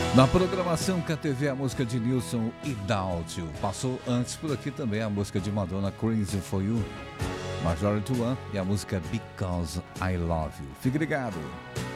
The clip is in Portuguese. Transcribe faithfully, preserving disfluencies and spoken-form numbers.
Na programação K T V, a música de Nilson e Dáutio. Passou antes por aqui também a música de Madonna, Crazy for You, Majority One, e a música Because I Love You. Fique ligado.